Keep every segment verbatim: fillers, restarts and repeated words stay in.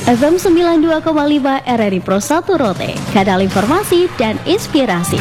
F M sembilan puluh dua koma lima R R I Pro satu Rote, kanal informasi dan inspirasi.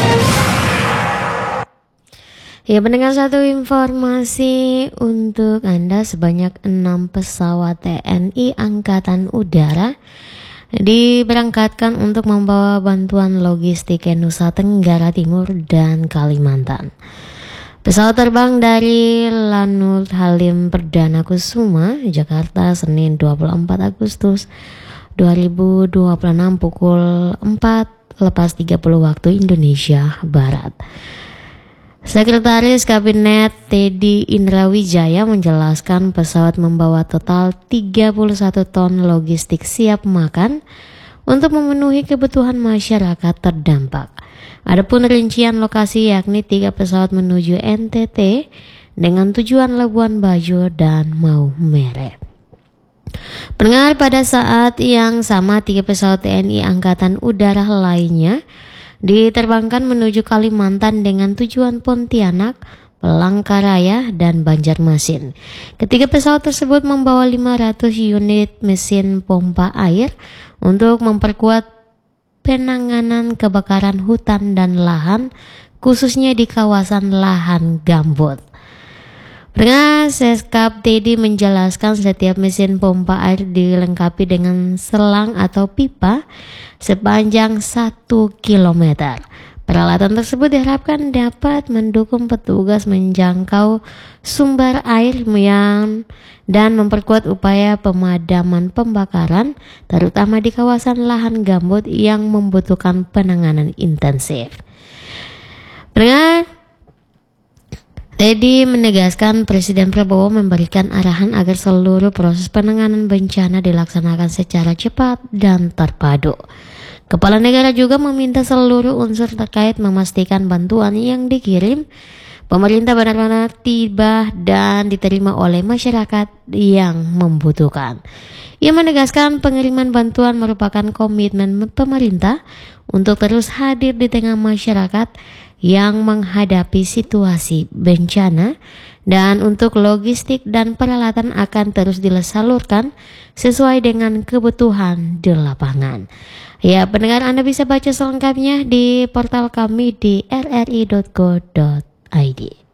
Ya, pendengar, satu informasi untuk Anda, sebanyak enam pesawat T N I Angkatan Udara diberangkatkan untuk membawa bantuan logistik ke Nusa Tenggara Timur dan Kalimantan. Pesawat terbang dari Lanut Halim Perdana Kusuma, Jakarta, Senin dua puluh empat Agustus dua ribu dua puluh enam pukul empat lepas tiga puluh waktu Indonesia Barat. Sekretaris Kabinet Teddy Indrawijaya menjelaskan pesawat membawa total tiga puluh satu ton logistik siap makan untuk memenuhi kebutuhan masyarakat terdampak. Adapun rincian lokasi yakni tiga pesawat menuju N T T dengan tujuan Labuan Bajo dan Maumere. Pendengar, pada saat yang sama tiga pesawat T N I Angkatan Udara lainnya diterbangkan menuju Kalimantan dengan tujuan Pontianak, Palangkaraya, dan Banjarmasin. Ketiga pesawat tersebut membawa lima ratus unit mesin pompa air untuk memperkuat penanganan kebakaran hutan dan lahan, khususnya di kawasan lahan gambut. Dengan Seskap Teddy menjelaskan setiap mesin pompa air dilengkapi dengan selang atau pipa sepanjang satu kilometer. Peralatan tersebut diharapkan dapat mendukung petugas menjangkau sumber air yang dan memperkuat upaya pemadaman pembakaran, terutama di kawasan lahan gambut yang membutuhkan penanganan intensif. Dengan Teddy menegaskan Presiden Prabowo memberikan arahan agar seluruh proses penanganan bencana dilaksanakan secara cepat dan terpadu. Kepala negara juga meminta seluruh unsur terkait memastikan bantuan yang dikirim pemerintah benar-benar tiba dan diterima oleh masyarakat yang membutuhkan. Ia menegaskan pengiriman bantuan merupakan komitmen pemerintah untuk terus hadir di tengah masyarakat yang menghadapi situasi bencana, dan untuk logistik dan peralatan akan terus disalurkan sesuai dengan kebutuhan di lapangan. Ya, pendengar, Anda bisa baca selengkapnya di portal kami di r r i dot go dot i d.